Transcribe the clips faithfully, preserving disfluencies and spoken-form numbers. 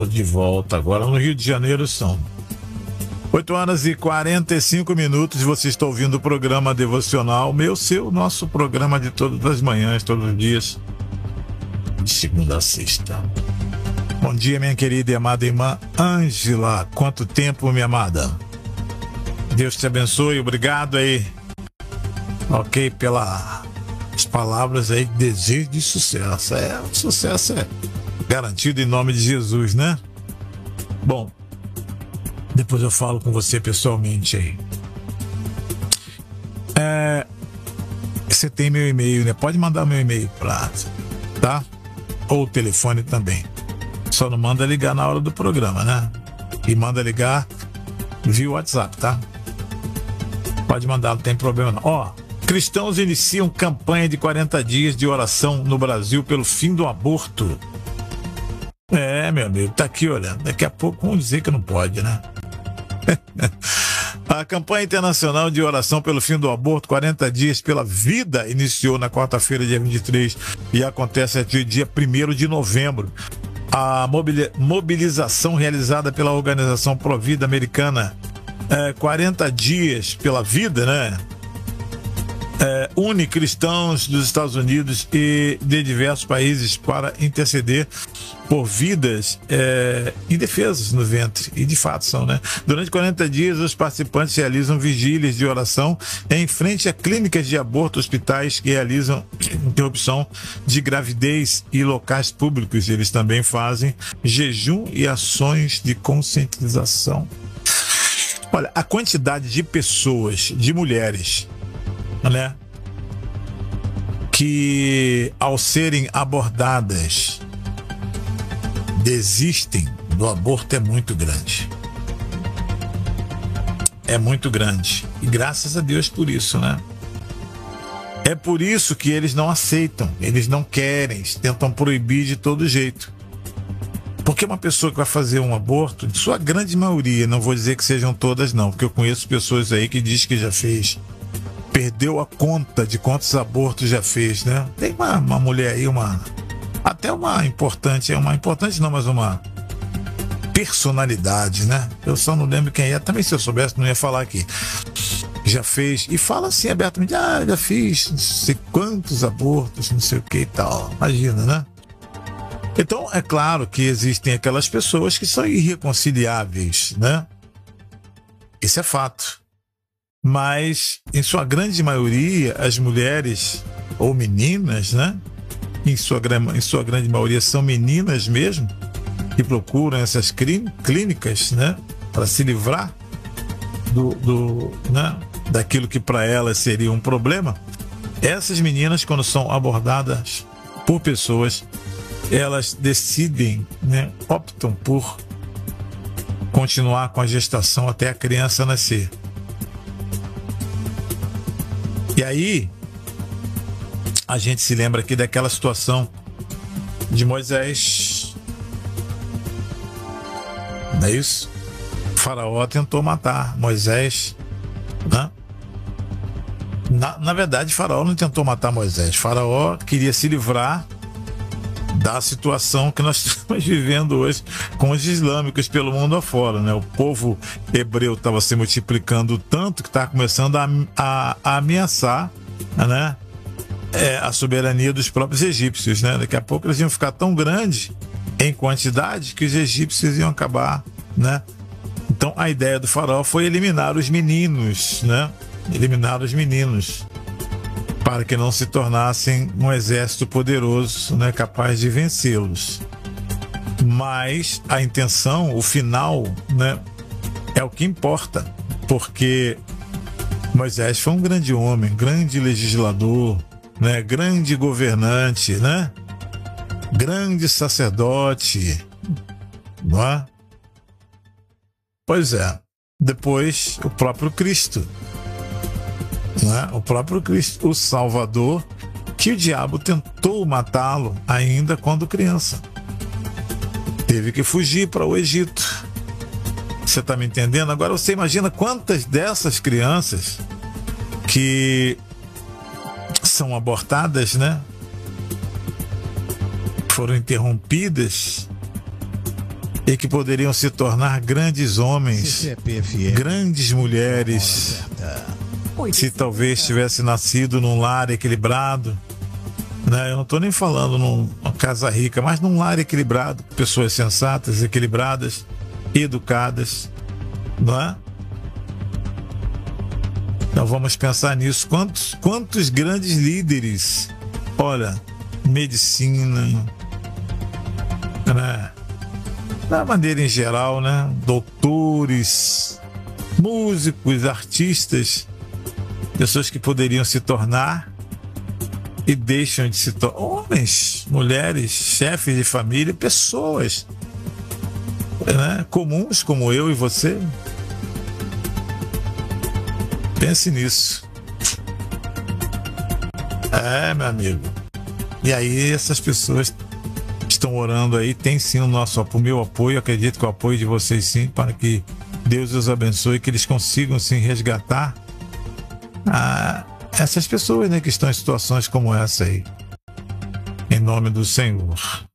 De volta agora no Rio de Janeiro, são oito horas e quarenta e cinco minutos. Você está ouvindo o programa devocional, meu, seu, nosso programa de todas as manhãs, todos os dias, de segunda a sexta. Bom dia, minha querida e amada irmã Ângela. Quanto tempo, minha amada? Deus te abençoe, obrigado aí, ok, pelas palavras aí, desejo de sucesso. É, o sucesso é garantido em nome de Jesus, né? Bom, depois eu falo com você pessoalmente aí. É, você tem meu e-mail, né? Pode mandar meu e-mail pra, tá? Ou o telefone também. Só não manda ligar na hora do programa, né? E manda ligar via WhatsApp, tá? Pode mandar, não tem problema não. Ó, cristãos iniciam campanha de quarenta dias de oração no Brasil pelo fim do aborto. É, meu amigo, tá aqui olhando. Daqui a pouco vamos dizer que não pode, né? A campanha internacional de oração pelo fim do aborto, quarenta dias pela vida, iniciou na quarta-feira, dia vinte e três, e acontece até o dia primeiro de novembro. A mobilização realizada pela organização Provida americana, é, quarenta dias pela vida, né? É, une cristãos dos Estados Unidos e de diversos países para interceder por vidas é, indefesas no ventre, e de fato são, né? Durante quarenta dias, os participantes realizam vigílias de oração em frente a clínicas de aborto, hospitais que realizam interrupção de gravidez e locais públicos. Eles também fazem jejum e ações de conscientização. Olha, a quantidade de pessoas, de mulheres, né, que ao serem abordadas desistem do aborto é muito grande. É muito grande. E graças a Deus por isso, né? É por isso que eles não aceitam, eles não querem, tentam proibir de todo jeito. Porque uma pessoa que vai fazer um aborto, de sua grande maioria, não vou dizer que sejam todas não, porque eu conheço pessoas aí que diz que já fez, perdeu a conta de quantos abortos já fez, né? Tem uma, uma mulher aí, uma até uma importante, é uma importante não, mas uma personalidade, né? Eu só não lembro quem é, também se eu soubesse não ia falar aqui. Já fez, e fala assim abertamente, ah, já fiz não sei quantos abortos, não sei o que e tal, imagina, né? Então, é claro que existem aquelas pessoas que são irreconciliáveis, né? Isso é fato. Mas, em sua grande maioria, as mulheres ou meninas, né? Em sua, em sua grande maioria são meninas mesmo, que procuram essas clínicas, né? Para se livrar do, do, né? daquilo que para elas seria um problema. Essas meninas, quando são abordadas por pessoas, elas decidem, né? Optam por continuar com a gestação até a criança nascer. E aí, a gente se lembra aqui daquela situação de Moisés. Não é isso? O faraó tentou matar Moisés, né? Na, na verdade, o faraó não tentou matar Moisés. O faraó queria se livrar da situação que nós estamos vivendo hoje com os islâmicos pelo mundo afora, né? O povo hebreu estava se multiplicando tanto que está começando a, a, a ameaçar, né? É, a soberania dos próprios egípcios, né? Daqui a pouco eles iam ficar tão grandes em quantidade que os egípcios iam acabar, né? Então a ideia do faraó foi eliminar os meninos, né? Eliminar os meninos para que não se tornassem um exército poderoso, né? Capaz de vencê-los. Mas a intenção, o final, né? É o que importa, porque Moisés foi um grande homem, grande legislador, né, grande governante, né, grande sacerdote, não é? Pois é. Depois o próprio Cristo, né, o próprio Cristo, o Salvador, que o diabo tentou matá-lo ainda quando criança. Teve que fugir para o Egito. Você está me entendendo? Agora você imagina quantas dessas crianças que são abortadas, né? Foram interrompidas e que poderiam se tornar grandes homens, grandes mulheres, se talvez tivesse nascido num lar equilibrado, né? Eu não estou nem falando numa casa rica, mas num lar equilibrado, pessoas sensatas, equilibradas, educadas, não é? Então vamos pensar nisso. Quantos, quantos grandes líderes, olha, medicina, né? Da maneira em geral, né? Doutores, músicos, artistas, pessoas que poderiam se tornar e deixam de se tornar homens, mulheres, chefes de família, pessoas, né? Comuns como eu e você. Pense nisso. É, meu amigo. E aí essas pessoas estão orando aí, tem sim o nosso o meu apoio, acredito que o apoio de vocês sim, para que Deus os abençoe, que eles consigam sim resgatar a, essas pessoas, né, que estão em situações como essa aí. Em nome do Senhor.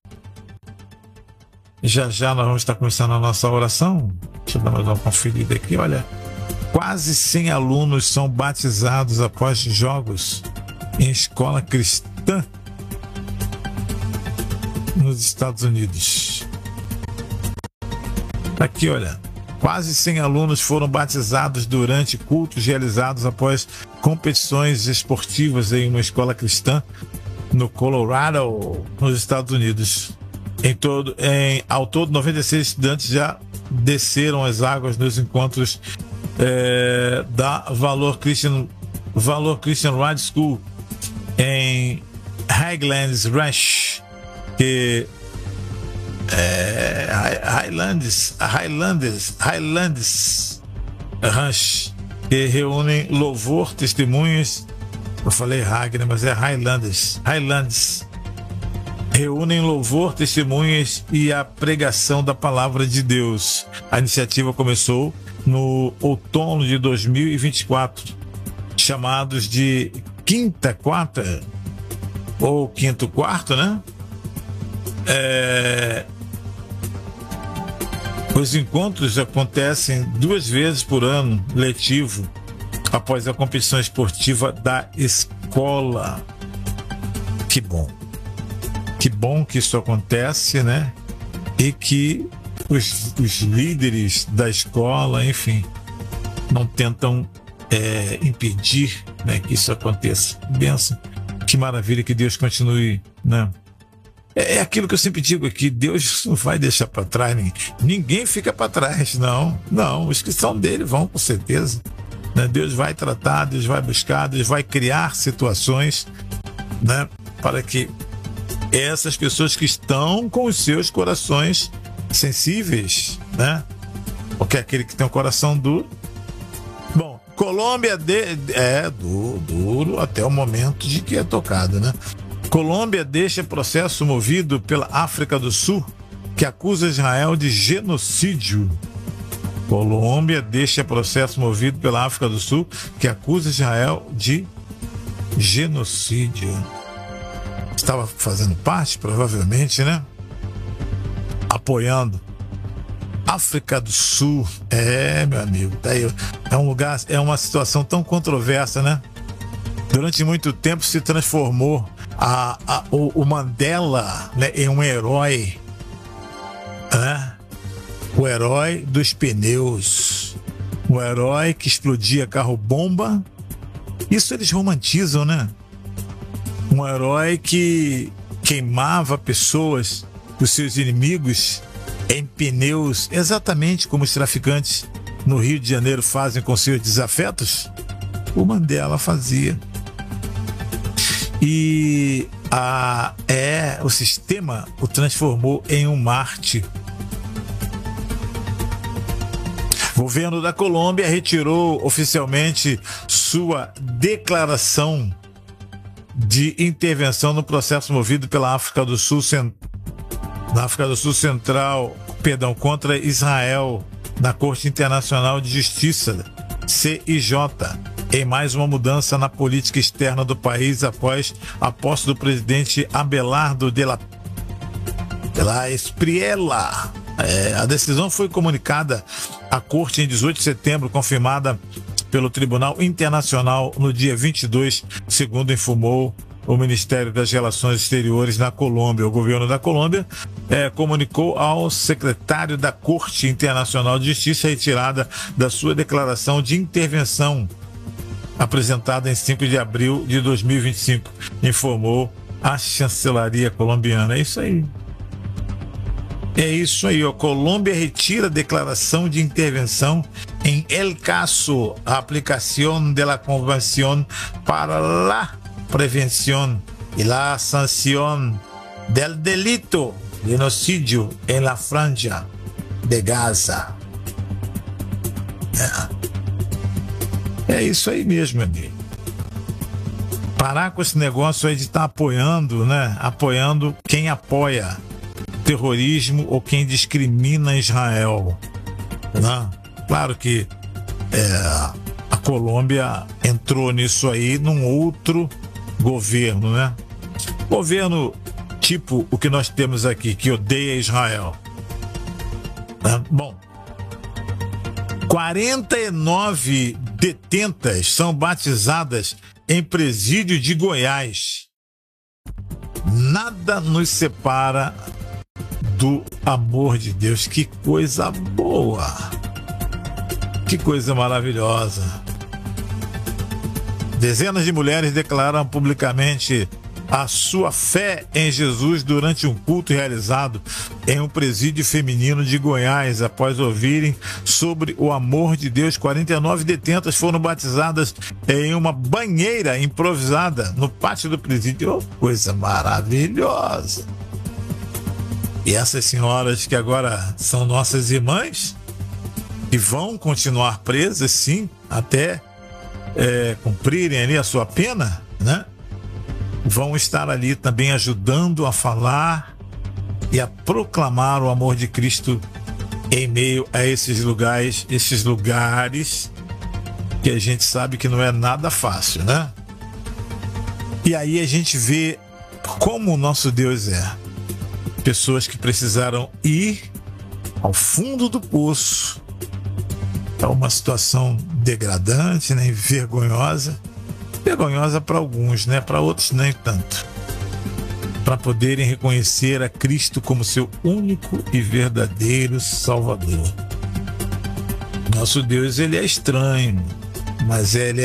Já já nós vamos estar começando a nossa oração. Deixa eu dar mais uma conferida aqui, olha. Quase cem alunos são batizados após jogos em escola cristã nos Estados Unidos. Aqui, olha, quase cem alunos foram batizados durante cultos realizados após competições esportivas em uma escola cristã no Colorado, nos Estados Unidos. Em todo, em, ao todo, noventa e seis estudantes já desceram as águas nos encontros é, da Valor Christian, Valor Christian Ride School em Highlands Ranch, que é, Highlands, Highlands, Highlands Ranch, que reúnem louvor, testemunhas. Eu falei Hagner, mas é Highlands, Highlands. Reúnem louvor, testemunhas e a pregação da palavra de Deus. A iniciativa começou no outono de dois mil e vinte e quatro, chamados de Quinta Quarta, ou Quinto Quarto, né? É... Os encontros acontecem duas vezes por ano, letivo, após a competição esportiva da escola. Que bom. Que bom que isso acontece, né? E que os, os líderes da escola, enfim, não tentam é, impedir, né, que isso aconteça. Benção. Que maravilha, que Deus continue, né? É aquilo que eu sempre digo aqui, Deus não vai deixar para trás ninguém. Ninguém fica para trás, não. Não, os que são dele vão, com certeza. Né? Deus vai tratar, Deus vai buscar, Deus vai criar situações, né, para que essas pessoas que estão com os seus corações sensíveis, né? Porque aquele que tem um coração duro. Bom, Colômbia de... é duro, duro até o momento de que é tocado, né? Colômbia deixa processo movido pela África do Sul, que acusa Israel de genocídio. Colômbia deixa processo movido pela África do Sul, que acusa Israel de genocídio. Estava fazendo parte, provavelmente, né? Apoiando. África do Sul, é, meu amigo, tá aí. É um lugar, é uma situação tão controversa, né? Durante muito tempo se transformou a, a, o, o Mandela, né, em um herói, né? O herói dos pneus, o herói que explodia carro-bomba. Isso eles romantizam, né? Um herói que queimava pessoas, os seus inimigos, em pneus, exatamente como os traficantes no Rio de Janeiro fazem com seus desafetos. O Mandela fazia. E a, é, o sistema o transformou em um Marte. O governo da Colômbia retirou oficialmente sua declaração de intervenção no processo movido pela África do Sul, na África do Sul Central, perdão, contra Israel, na Corte Internacional de Justiça, C I J, em mais uma mudança na política externa do país após a posse do presidente Abelardo de la, de la Espriella É, a decisão foi comunicada à Corte em dezoito de setembro, confirmada pelo Tribunal Internacional no dia vinte e dois, segundo informou o Ministério das Relações Exteriores na Colômbia. O governo da Colômbia é, comunicou ao secretário da Corte Internacional de Justiça a retirada da sua declaração de intervenção apresentada em cinco de abril de dois mil e vinte e cinco, informou a chancelaria colombiana. É isso aí. É isso aí, a Colômbia retira a declaração de intervenção em el caso a aplicación de la Convención para la Prevención y la Sanción del Delito de Genocidio en la Franja de Gaza. É, é isso aí mesmo, amigo. Parar com esse negócio aí de estar tá apoiando, né? Apoiando quem apoia terrorismo ou quem discrimina Israel, né? Claro que é, a Colômbia entrou nisso aí num outro governo, né? Governo tipo o que nós temos aqui, que odeia Israel. Né? Bom, quarenta e nove detentas são batizadas em presídio de Goiás. Nada nos separa do amor de Deus. Que coisa boa, que coisa maravilhosa. Dezenas de mulheres declararam publicamente a sua fé em Jesus durante um culto realizado em um presídio feminino de Goiás. Após ouvirem sobre o amor de Deus, quarenta e nove detentas foram batizadas em uma banheira improvisada no pátio do presídio. Oh, coisa maravilhosa. E essas senhoras que agora são nossas irmãs, que vão continuar presas, sim, até é, cumprirem ali a sua pena, né? Vão estar ali também ajudando a falar e a proclamar o amor de Cristo em meio a esses lugares, esses lugares que a gente sabe que não é nada fácil, né? E aí a gente vê como o nosso Deus é. Pessoas que precisaram ir ao fundo do poço. É uma situação degradante, né? Vergonhosa. Vergonhosa para alguns, né? Para outros nem tanto. Para poderem reconhecer a Cristo como seu único e verdadeiro Salvador. Nosso Deus, ele é estranho, mas ele